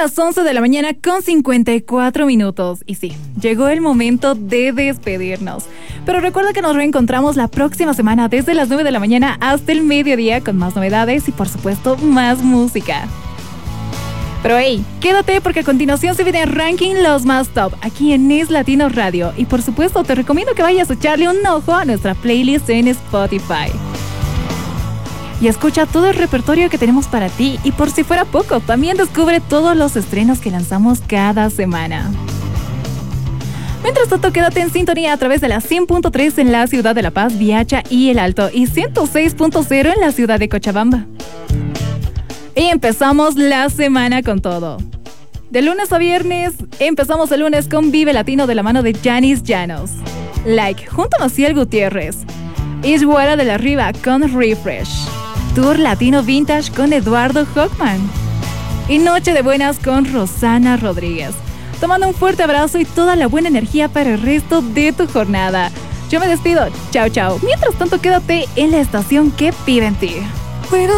las 11 de la mañana con 54 minutos. Y sí, llegó el momento de despedirnos. Pero recuerda que nos reencontramos la próxima semana desde las 9 de la mañana hasta el mediodía con más novedades y por supuesto más música. Pero hey, quédate porque a continuación se viene el ranking los más top aquí en Es Latino Radio. Y por supuesto te recomiendo que vayas a echarle un ojo a nuestra playlist en Spotify. Y escucha todo el repertorio que tenemos para ti. Y por si fuera poco, también descubre todos los estrenos que lanzamos cada semana. Mientras tanto, quédate en sintonía a través de la 100.3 en la ciudad de La Paz, Viacha y El Alto. Y 106.0 en la ciudad de Cochabamba. Y empezamos la semana con todo. De lunes a viernes, empezamos el lunes con Vive Latino de la mano de Yanis Llanos. Like, junto a Maciel Gutiérrez. Isguara de la Riva con Refresh. Tour Latino Vintage con Eduardo Hockman. Y Noche de Buenas con Rosana Rodríguez. Tomando un fuerte abrazo y toda la buena energía para el resto de tu jornada. Yo me despido. Chao, chao. Mientras tanto, quédate en la estación que pide en ti.